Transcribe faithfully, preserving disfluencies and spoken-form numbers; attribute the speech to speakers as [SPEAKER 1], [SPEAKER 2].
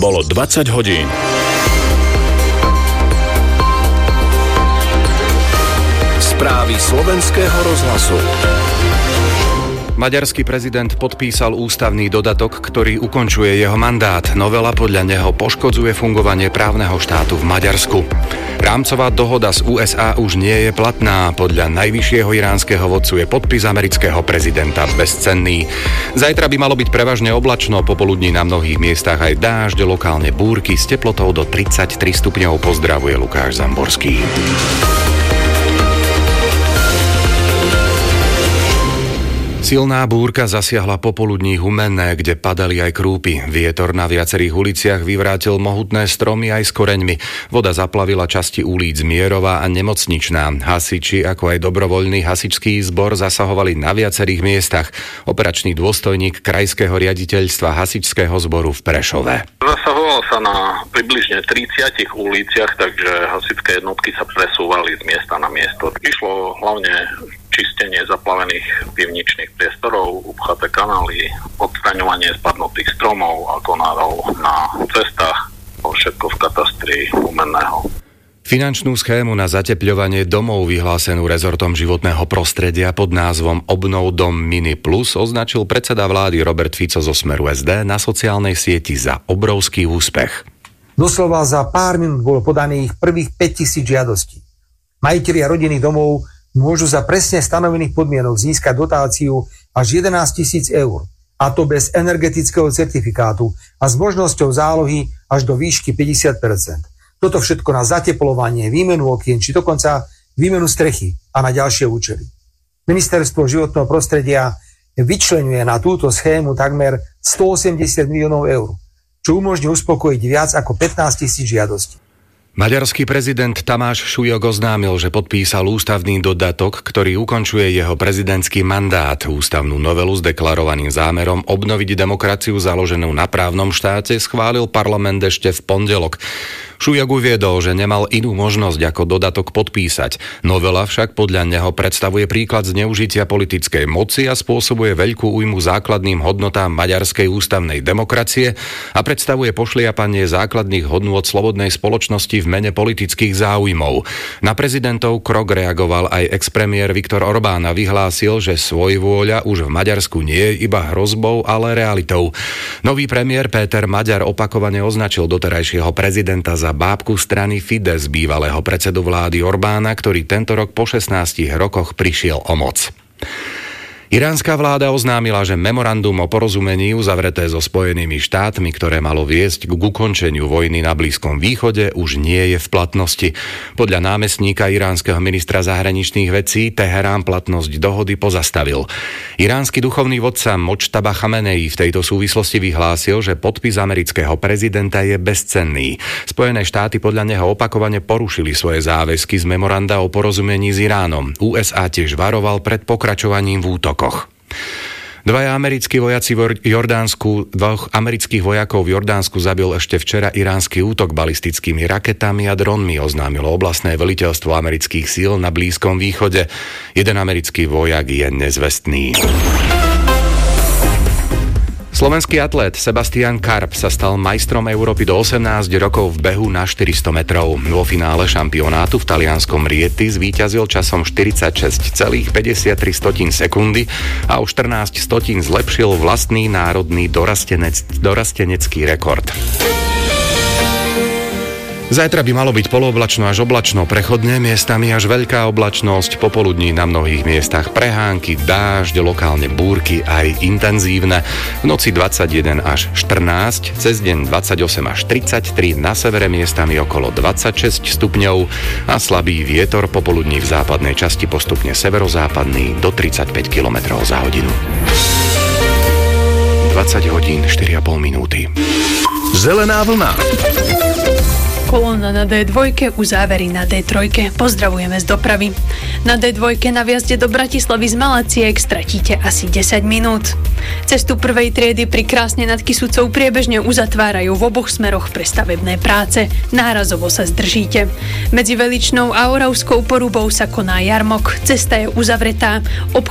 [SPEAKER 1] Bolo dvadsať hodín. Správy slovenského rozhlasu.
[SPEAKER 2] Maďarský prezident podpísal ústavný dodatok, ktorý ukončuje jeho mandát. Novela podľa neho poškodzuje fungovanie právneho štátu v Maďarsku. Rámcová dohoda z ú es á už nie je platná. Podľa najvyššieho iránskeho vodcu je podpis amerického prezidenta bezcenný. Zajtra by malo byť prevažne oblačno, popoludní na mnohých miestach aj dážď, lokálne búrky s teplotou do tridsaťtri stupňov. Pozdravuje Lukáš Zamborský. Silná búrka zasiahla popoludní Humenné, kde padali aj krúpy. Vietor na viacerých uliciach vyvrátil mohutné stromy aj s koreňmi. Voda zaplavila časti ulic Mierová a Nemocničná. Hasiči, ako aj dobrovoľný hasičský zbor zasahovali na viacerých miestach. Operačný dôstojník krajského riaditeľstva hasičského zboru v Prešove.
[SPEAKER 3] Zasahovalo sa na približne tridsiatich uliciach, takže hasičské jednotky sa presúvali z miesta na miesto. Išlo hlavne čistenie zaplavených pivničných priestorov, upchaté kanály, odstraňovanie spadnutých stromov a konárov na cestách, všetko v katastri Humenného.
[SPEAKER 2] Finančnú schému na zatepľovanie domov vyhlásenú rezortom životného prostredia pod názvom Obnov dom Mini Plus označil predseda vlády Robert Fico zo Smeru es dé na sociálnej sieti za obrovský úspech.
[SPEAKER 4] Doslova za pár minút bolo podaných prvých päťtisíc žiadostí. Majitelia rodinných domov môžu za presne stanovených podmienok získať dotáciu až jedenásť tisíc eur, a to bez energetického certifikátu a s možnosťou zálohy až do výšky päťdesiat percent. Toto všetko na zateplovanie, výmenu okien či dokonca výmenu strechy a na ďalšie účely. Ministerstvo životného prostredia vyčleňuje na túto schému takmer stoosemdesiat miliónov eur, čo umožní uspokojiť viac ako pätnásť tisíc žiadostí.
[SPEAKER 2] Maďarský prezident Tamáš Šujok oznámil, že podpísal ústavný dodatok, ktorý ukončuje jeho prezidentský mandát. Ústavnú novelu s deklarovaným zámerom obnoviť demokraciu založenú na právnom štáte schválil parlament ešte v pondelok. Šujok uviedol, že nemal inú možnosť ako dodatok podpísať. Novela však podľa neho predstavuje príklad zneužitia politickej moci a spôsobuje veľkú újmu základným hodnotám maďarskej ústavnej demokracie a predstavuje pošliapanie základných hodnôt slobodnej spoločnosti v mene politických záujmov. Na prezidentov krok reagoval aj expremiér Viktor Orbán a vyhlásil, že svojvôľa už v Maďarsku nie je iba hrozbou, ale realitou. Nový premiér Péter Maďar opakovane označil doterajšieho prezidenta za bábku strany Fidesz, bývalého predsedu vlády Orbána, ktorý tento rok po šestnástich rokoch prišiel o moc. Iránska vláda oznámila, že memorandum o porozumení uzavreté so Spojenými štátmi, ktoré malo viesť k ukončeniu vojny na Blízkom východe, už nie je v platnosti. Podľa námestníka iránskeho ministra zahraničných vecí Teherán platnosť dohody pozastavil. Iránsky duchovný vodca Močtaba Chamenei v tejto súvislosti vyhlásil, že podpis amerického prezidenta je bezcenný. Spojené štáty podľa neho opakovane porušili svoje záväzky z memoranda o porozumení s Iránom. ú es á tiež varoval pred pokračovaním v útoku. Dvaja americkí vojaci v Jordánsku, dvoch amerických vojakov v Jordánsku zabil ešte včera iránsky útok balistickými raketami a dronmi, oznámilo oblastné veliteľstvo amerických síl na Blízkom východe. Jeden americký vojak je nezvestný. Slovenský atlét Sebastian Karp sa stal majstrom Európy do osemnásť rokov v behu na štyristo metrov. Vo finále šampionátu v talianskom Rieti zvíťazil časom štyridsaťšesť celá päťdesiattri sekundy a o štrnásť stotín zlepšil vlastný národný dorastenec, dorastenecký rekord. Zajtra by malo byť polooblačno až oblačno, prechodne miestami až veľká oblačnosť, popoludní na mnohých miestach prehánky, dážď, lokálne búrky aj intenzívne. V noci dvadsaťjeden až štrnásť, cez deň dvadsaťosem až tridsaťtri, na severe miestami okolo dvadsaťšesť stupňov a slabý vietor popoludní v západnej časti postupne severozápadný do tridsaťpäť kilometrov za hodinu. dvadsať hodín štyri a pol minúty.
[SPEAKER 1] Zelená vlna.
[SPEAKER 5] Kolóna na dé dva, uzávery na dé tri. Pozdravujeme z dopravy. Na dé dva na vjazde do Bratislavy z Malaciek stratíte asi desať minút. Cestu prvej triedy pri Krásne nad Kysucou priebežne uzatvárajú v oboch smeroch pre stavebné práce. Nárazovo sa zdržíte. Medzi Veličnou a Oravskou Porubou sa koná jarmok. Cesta je uzavretá.